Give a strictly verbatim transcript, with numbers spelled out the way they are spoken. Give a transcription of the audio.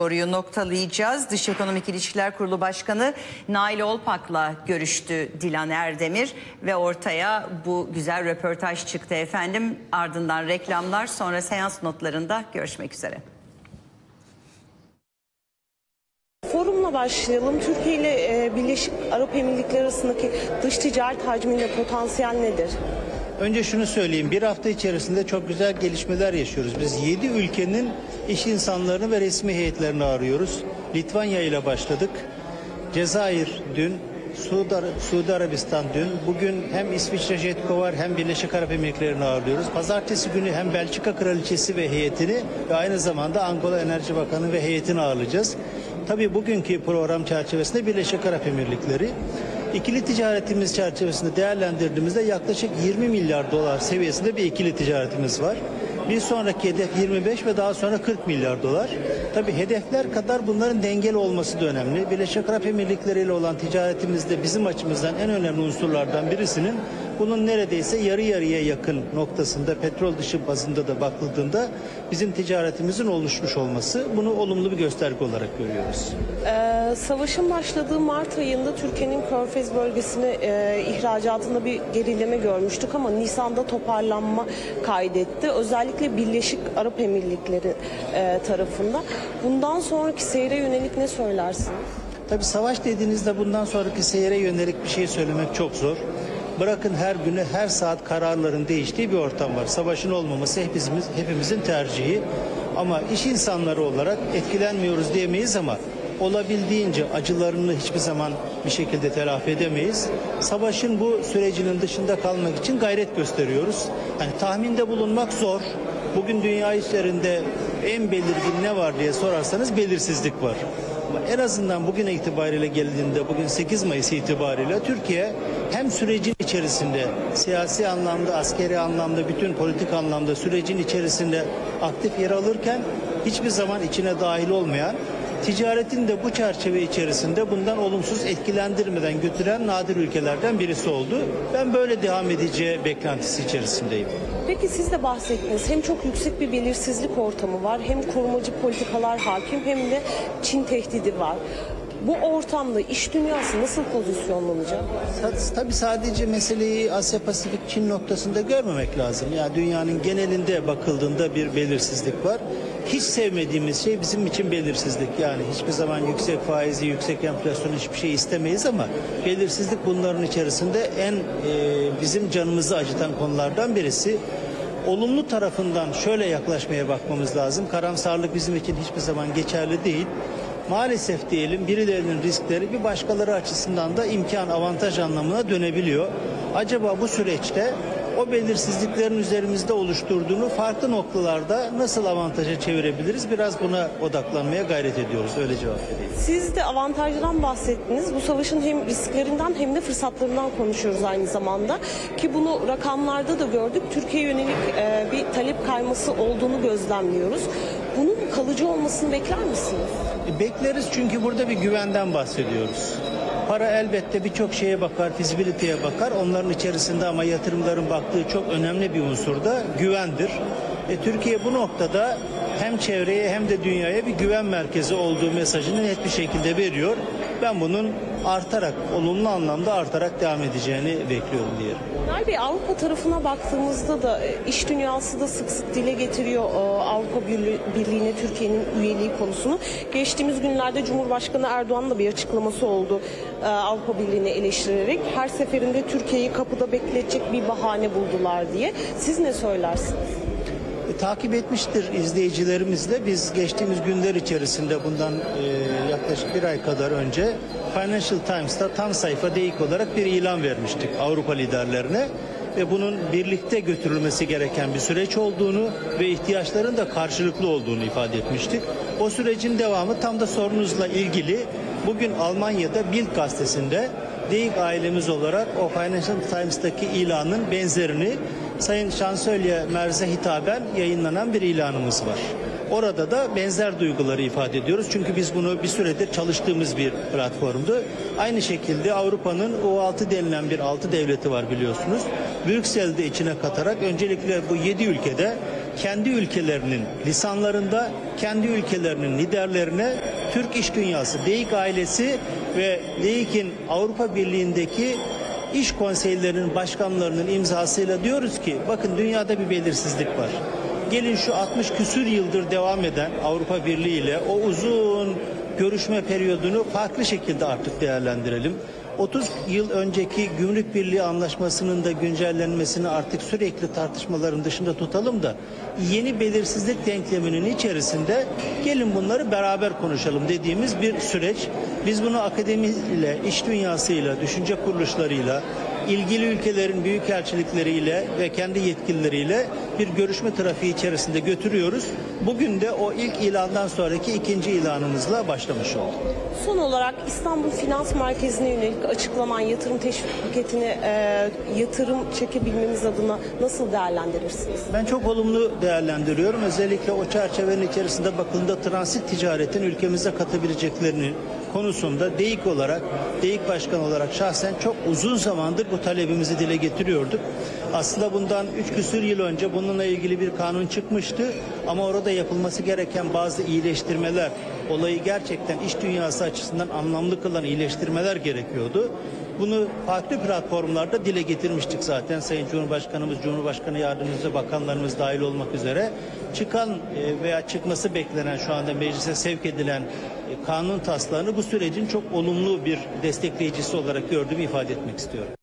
Soruyu noktalayacağız. Dış Ekonomik İlişkiler Kurulu Başkanı Nail Olpak'la görüştü Dilan Erdemir ve ortaya bu güzel röportaj çıktı efendim. Ardından reklamlar, sonra seans notlarında görüşmek üzere. Forumla başlayalım. Türkiye ile Birleşik Arap Emirlikleri arasındaki dış ticaret hacminde potansiyel nedir? Önce şunu söyleyeyim, bir hafta içerisinde çok güzel gelişmeler yaşıyoruz. Biz yedi ülkenin iş insanlarını ve resmi heyetlerini arıyoruz. Litvanya ile başladık. Cezayir dün, Suudi, Ar Suudi Arabistan dün. Bugün hem İsviçre JETCO var hem Birleşik Arap Emirlikleri'ni ağırlıyoruz. Pazartesi günü hem Belçika Kraliçesi ve heyetini ve aynı zamanda Angola Enerji Bakanı ve heyetini ağırlayacağız. Tabii bugünkü program çerçevesinde Birleşik Arap Emirlikleri. İkili ticaretimiz çerçevesinde değerlendirdiğimizde yaklaşık yirmi milyar dolar seviyesinde bir ikili ticaretimiz var. Bir sonraki hedef yirmi beş ve daha sonra kırk milyar dolar. Tabii hedefler kadar bunların dengeli olması da önemli. Birleşik Arap Emirlikleri ile olan ticaretimizde bizim açımızdan en önemli unsurlardan birisinin bunun neredeyse yarı yarıya yakın noktasında petrol dışı bazında da bakıldığında bizim ticaretimizin oluşmuş olması, bunu olumlu bir gösterge olarak görüyoruz. Ee, savaşın başladığı Mart ayında Türkiye'nin Körfez bölgesine e, ihracatında bir gerileme görmüştük ama Nisan'da toparlanma kaydetti. Özellikle Birleşik Arap Emirlikleri e, tarafında. Bundan sonraki seyre yönelik ne söylersin? Tabii savaş dediğinizde bundan sonraki seyre yönelik bir şey söylemek çok zor. Bırakın her günü, her saat kararların değiştiği bir ortam var. Savaşın olmaması hepimiz, hepimizin tercihi. Ama iş insanları olarak etkilenmiyoruz diyemeyiz ama olabildiğince acılarını hiçbir zaman bir şekilde telafi edemeyiz. Savaşın bu sürecinin dışında kalmak için gayret gösteriyoruz. Yani tahminde bulunmak zor. Bugün dünya işlerinde en belirgin ne var diye sorarsanız belirsizlik var. Ama en azından bugün itibariyle geldiğinde, bugün sekiz Mayıs itibariyle Türkiye hem sürecin içerisinde siyasi anlamda, askeri anlamda, bütün politik anlamda sürecin içerisinde aktif yer alırken hiçbir zaman içine dahil olmayan, ticaretin de bu çerçeve içerisinde bundan olumsuz etkilendirmeden götüren nadir ülkelerden birisi oldu. Ben böyle devam edeceği beklentisi içerisindeyim. Peki siz de bahsettiniz. Hem çok yüksek bir belirsizlik ortamı var, hem korumacı politikalar hakim, hem de Çin tehdidi var. Bu ortamda iş dünyası nasıl pozisyonlanacak? Tabii sadece meseleyi Asya Pasifik Çin noktasında görmemek lazım. Ya yani dünyanın genelinde bakıldığında bir belirsizlik var. Hiç sevmediğimiz şey bizim için belirsizlik. Yani hiçbir zaman yüksek faizi, yüksek enflasyonu hiçbir şey istemeyiz ama belirsizlik bunların içerisinde en e, bizim canımızı acıtan konulardan birisi. Olumlu tarafından şöyle yaklaşmaya bakmamız lazım. Karamsarlık bizim için hiçbir zaman geçerli değil. Maalesef diyelim birilerinin riskleri bir başkaları açısından da imkan, avantaj anlamına dönebiliyor. Acaba bu süreçte o belirsizliklerin üzerimizde oluşturduğunu farklı noktalarda nasıl avantaja çevirebiliriz? Biraz buna odaklanmaya gayret ediyoruz. Öyle cevap vereyim. Siz de avantajdan bahsettiniz. Bu savaşın hem risklerinden hem de fırsatlarından konuşuyoruz aynı zamanda. Ki bunu rakamlarda da gördük. Türkiye yönelik e, bir talep kayması olduğunu gözlemliyoruz. Bunun kalıcı olmasını bekler misiniz? Bekleriz çünkü burada bir güvenden bahsediyoruz. Para elbette birçok şeye bakar, fizibiliteye bakar. Onların içerisinde ama yatırımların baktığı çok önemli bir unsur da güvendir. E, Türkiye bu noktada hem çevreye hem de dünyaya bir güven merkezi olduğu mesajını net bir şekilde veriyor. Ben bunun artarak, olumlu anlamda artarak devam edeceğini bekliyorum diyelim. Nail Bey, Avrupa tarafına baktığımızda da iş dünyası da sık sık dile getiriyor Avrupa Birliği'ne Türkiye'nin üyeliği konusunu. Geçtiğimiz günlerde Cumhurbaşkanı Erdoğan'ın da bir açıklaması oldu Avrupa Birliği'ni eleştirerek. Her seferinde Türkiye'yi kapıda bekletecek bir bahane buldular diye. Siz ne söylersiniz? E, takip etmiştir izleyicilerimiz de. Biz geçtiğimiz günler içerisinde bundan e, yaklaşık bir ay kadar önce Financial Times'ta tam sayfa deyik olarak bir ilan vermiştik Avrupa liderlerine. Ve bunun birlikte götürülmesi gereken bir süreç olduğunu ve ihtiyaçların da karşılıklı olduğunu ifade etmiştik. O sürecin devamı tam da sorunuzla ilgili bugün Almanya'da Bild gazetesinde deyik ailemiz olarak o Financial Times'taki ilanın benzerini Sayın Şansölye Merz'e hitaben yayınlanan bir ilanımız var. Orada da benzer duyguları ifade ediyoruz. Çünkü biz bunu bir süredir çalıştığımız bir platformdu. Aynı şekilde Avrupa'nın O altı denilen bir altı devleti var biliyorsunuz. Brüksel'de içine katarak öncelikle bu yedi ülkede kendi ülkelerinin lisanlarında, kendi ülkelerinin liderlerine Türk iş dünyası, DEİK ailesi ve DEİK'in Avrupa Birliği'ndeki iş konseylerinin başkanlarının imzasıyla diyoruz ki bakın dünyada bir belirsizlik var. Gelin şu altmış küsür yıldır devam eden Avrupa Birliği ile o uzun görüşme periyodunu farklı şekilde artık değerlendirelim. otuz yıl önceki Gümrük Birliği Anlaşması'nın da güncellenmesini artık sürekli tartışmaların dışında tutalım da yeni belirsizlik denkleminin içerisinde gelin bunları beraber konuşalım dediğimiz bir süreç. Biz bunu akademiyle, iş dünyasıyla, düşünce kuruluşlarıyla, ilgili ülkelerin büyükelçilikleriyle ve kendi yetkilileriyle bir görüşme trafiği içerisinde götürüyoruz. Bugün de o ilk ilandan sonraki ikinci ilanımızla başlamış olduk. Son olarak İstanbul Finans Merkezi'ne yönelik açıklanan yatırım teşvik paketini e, yatırım çekebilmemiz adına nasıl değerlendirirsiniz? Ben çok olumlu değerlendiriyorum. Özellikle o çerçevenin içerisinde bakıldığında transit ticaretin ülkemize katabileceklerini konusunda DEİK olarak, DEİK Başkanı olarak şahsen çok uzun zamandır bu talebimizi dile getiriyorduk. Aslında bundan üç küsür yıl önce bununla ilgili bir kanun çıkmıştı ama orada yapılması gereken bazı iyileştirmeler, olayı gerçekten iş dünyası açısından anlamlı kılan iyileştirmeler gerekiyordu. Bunu farklı platformlarda dile getirmiştik zaten. Sayın Cumhurbaşkanımız, Cumhurbaşkanı Yardımcısı ve bakanlarımız dahil olmak üzere çıkan veya çıkması beklenen şu anda meclise sevk edilen kanun taslağını bu sürecin çok olumlu bir destekleyicisi olarak gördüğümü ifade etmek istiyorum.